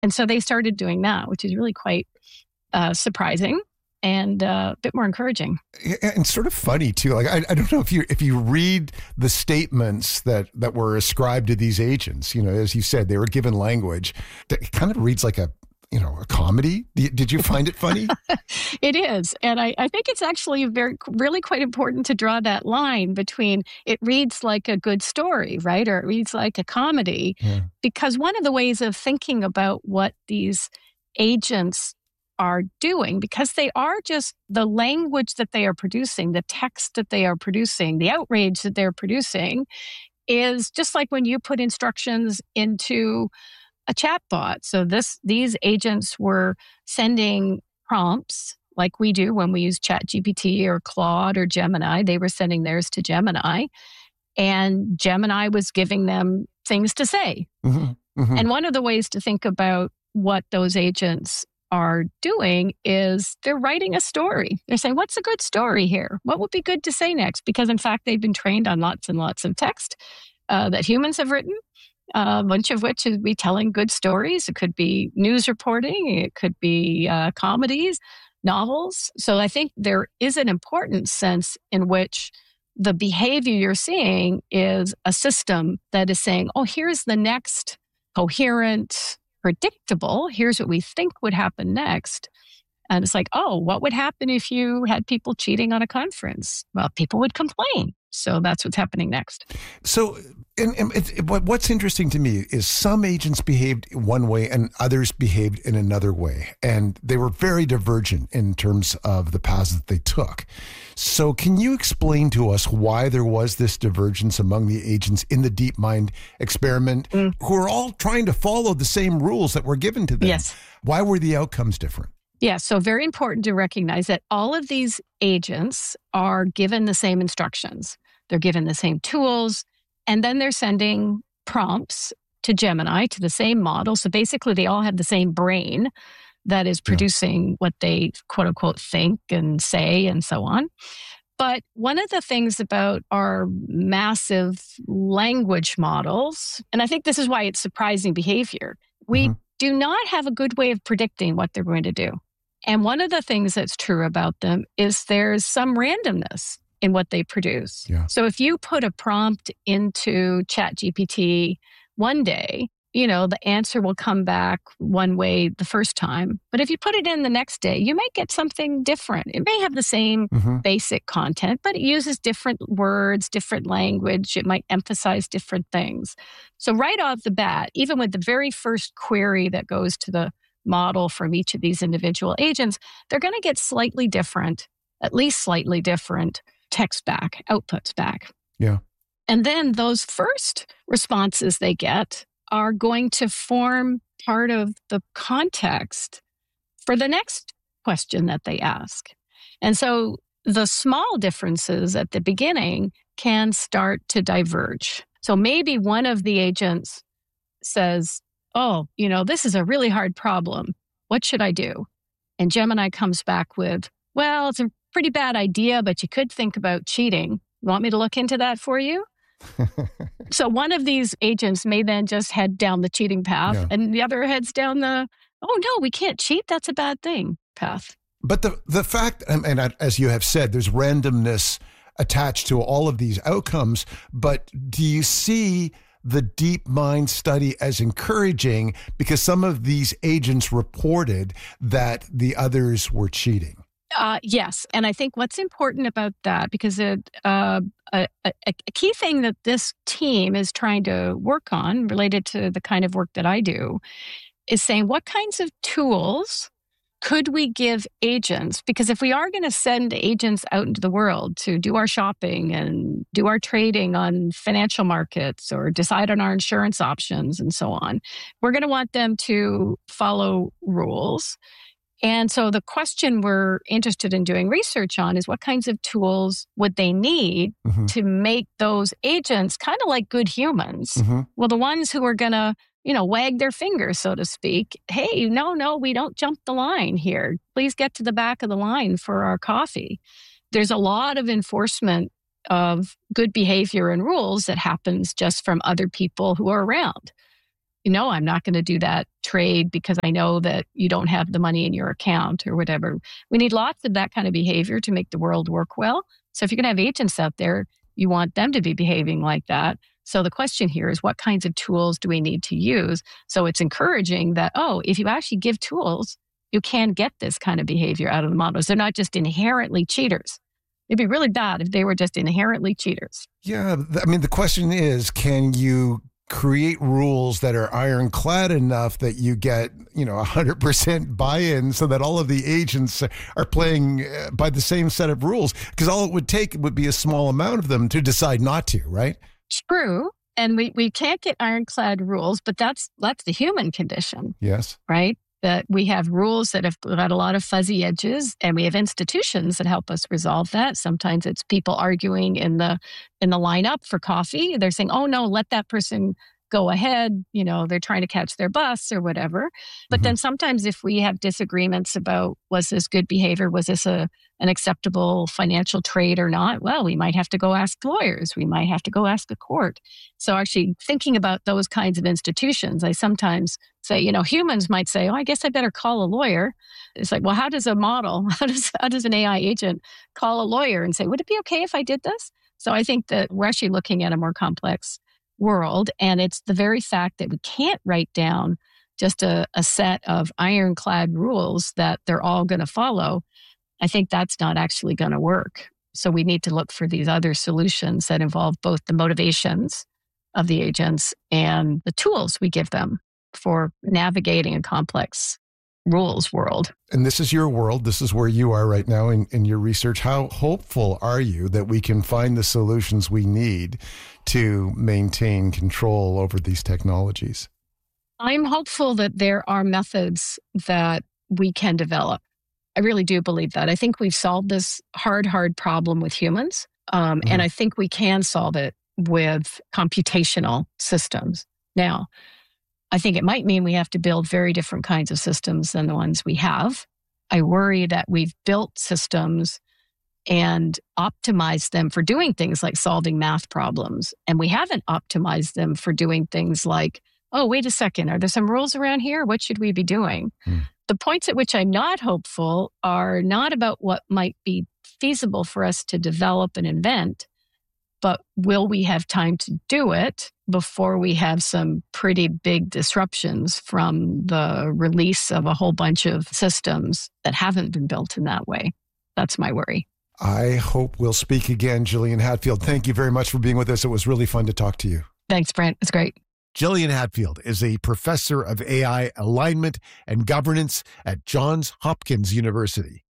And so they started doing that, which is really quite surprising and a bit more encouraging. And sort of funny too. Like I don't know if you read the statements that were ascribed to these agents, as you said, they were given language that kind of reads like a comedy. Did you find it funny? It is. And I think it's actually really quite important to draw that line between it reads like a good story, right? Or it reads like a comedy. Yeah. Because one of the ways of thinking about what these agents are doing, because they are just the language that they are producing, the text that they are producing, the outrage that they're producing, is just like when you put instructions into a chatbot. So these agents were sending prompts like we do when we use ChatGPT or Claude or Gemini. They were sending theirs to Gemini, and Gemini was giving them things to say. Mm-hmm. Mm-hmm. And one of the ways to think about what those agents are doing is they're writing a story. They're saying, what's a good story here? What would be good to say next? Because in fact, they've been trained on lots and lots of text that humans have written, a bunch of which is be telling good stories. It could be news reporting. It could be comedies, novels. So I think there is an important sense in which the behavior you're seeing is a system that is saying, oh, here's the next coherent, predictable, here's what we think would happen next. And it's like, oh, what would happen if you had people cheating on a conference? Well, people would complain. So that's what's happening next. So what's interesting to me is some agents behaved one way and others behaved in another way. And they were very divergent in terms of the paths that they took. So can you explain to us why there was this divergence among the agents in the DeepMind experiment who are all trying to follow the same rules that were given to them? Yes. Why were the outcomes different? Yeah, so very important to recognize that all of these agents are given the same instructions. They're given the same tools, and then they're sending prompts to Gemini, to the same model. So basically, they all have the same brain that is producing what they, quote unquote, think and say and so on. But one of the things about our massive language models, and I think this is why it's surprising behavior, we do not have a good way of predicting what they're going to do. And one of the things that's true about them is there's some randomness in what they produce. Yeah. So if you put a prompt into ChatGPT one day, the answer will come back one way the first time. But if you put it in the next day, you might get something different. It may have the same basic content, but it uses different words, different language. It might emphasize different things. So right off the bat, even with the very first query that goes to the model from each of these individual agents, they're going to get slightly different, at least slightly different text back, outputs back. Yeah. And then those first responses they get are going to form part of the context for the next question that they ask. And so the small differences at the beginning can start to diverge. So maybe one of the agents says, oh, this is a really hard problem. What should I do? And Gemini comes back with, well, it's a pretty bad idea, but you could think about cheating. Want me to look into that for you? So one of these agents may then just head down the cheating path, and the other heads down the, oh, no, we can't cheat. That's a bad thing path. But the fact, and as you have said, there's randomness attached to all of these outcomes. But do you see the DeepMind study as encouraging because some of these agents reported that the others were cheating? Yes. And I think what's important about that, because a key thing that this team is trying to work on related to the kind of work that I do is saying what kinds of tools could we give agents? Because if we are going to send agents out into the world to do our shopping and do our trading on financial markets or decide on our insurance options and so on, we're going to want them to follow rules. And so the question we're interested in doing research on is what kinds of tools would they need to make those agents kind of like good humans? Well, the ones who are going to, wag their fingers, so to speak. Hey, no, we don't jump the line here. Please get to the back of the line for our coffee. There's a lot of enforcement of good behavior and rules that happens just from other people who are around. no, I'm not going to do that trade because I know that you don't have the money in your account or whatever. We need lots of that kind of behavior to make the world work well. So if you're going to have agents out there, you want them to be behaving like that. So the question here is, what kinds of tools do we need to use? So it's encouraging that, if you actually give tools, you can get this kind of behavior out of the models. They're not just inherently cheaters. It'd be really bad if they were just inherently cheaters. Yeah. I mean, the question is, can you create rules that are ironclad enough that you get, 100% buy-in so that all of the agents are playing by the same set of rules? Because all it would take would be a small amount of them to decide not to, right? True. And we can't get ironclad rules, but that's the human condition. Yes. Right? That we have rules that have got a lot of fuzzy edges, and we have institutions that help us resolve that. Sometimes it's people arguing in the lineup for coffee. They're saying, oh no, let that person go ahead. They're trying to catch their bus or whatever. But then sometimes if we have disagreements about, was this good behavior? Was this an acceptable financial trade or not? Well, we might have to go ask lawyers. We might have to go ask a court. So actually thinking about those kinds of institutions, I sometimes say, humans might say, I guess I better call a lawyer. It's like, well, how does a model, how does an AI agent call a lawyer and say, would it be okay if I did this? So I think that we're actually looking at a more complex world. And it's the very fact that we can't write down just a set of ironclad rules that they're all going to follow. I think that's not actually going to work. So we need to look for these other solutions that involve both the motivations of the agents and the tools we give them for navigating a complex rules world. And this is your world. This is where you are right now in your research. How hopeful are you that we can find the solutions we need to maintain control over these technologies? I'm hopeful that there are methods that we can develop. I really do believe that. I think we've solved this hard problem with humans. And I think we can solve it with computational systems. Now, I think it might mean we have to build very different kinds of systems than the ones we have. I worry that we've built systems and optimized them for doing things like solving math problems. And we haven't optimized them for doing things like, oh, wait a second, are there some rules around here? What should we be doing? The points at which I'm not hopeful are not about what might be feasible for us to develop and invent, but will we have time to do it before we have some pretty big disruptions from the release of a whole bunch of systems that haven't been built in that way? That's my worry. I hope we'll speak again, Gillian Hatfield. Thank you very much for being with us. It was really fun to talk to you. Thanks, Brent. It's great. Gillian Hatfield is a professor of AI alignment and governance at Johns Hopkins University.